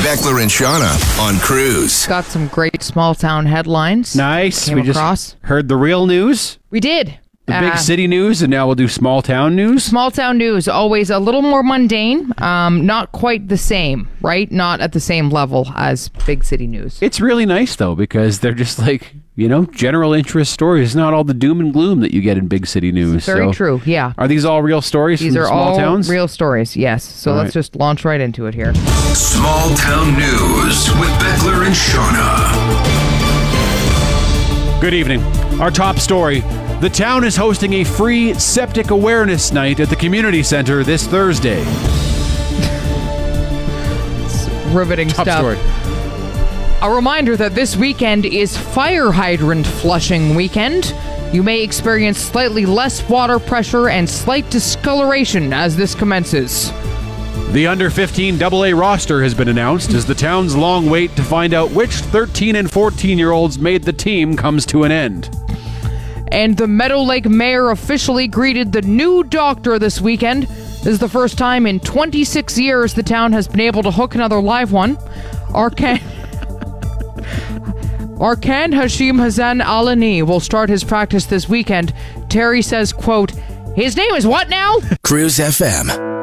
Beckler and Shauna on Cruise. Got some great small town headlines. Nice. Came across. Heard the real news, We did. the big city news, and now we'll do small town news. Small town news, always a little more mundane. Not quite the same, right? Not at the same level as big city news. It's really nice, though, because they're just like, general interest stories, not all the doom and gloom that you get in big city news. Very true, yeah. Are these all real stories These from are small all towns? real stories, yes. So All let's right. just launch right into it here. Small Town News with Beckler and Shauna. Good evening. Our top story. The town is hosting a free septic awareness night at the community center this Thursday. Riveting Top stuff. story. A reminder that this weekend is fire hydrant flushing weekend. You may experience slightly less water pressure and slight discoloration as this commences. The under 15 AA roster has been announced as the town's long wait to find out which 13 and 14-year-olds made the team comes to an end. And the Meadow Lake mayor officially greeted the new doctor this weekend. This is the first time in 26 years the town has been able to hook another live one. Arkan Hashim Hassan Alani will start his practice this weekend. Terry says, quote, "His name is what now?" Cruise FM.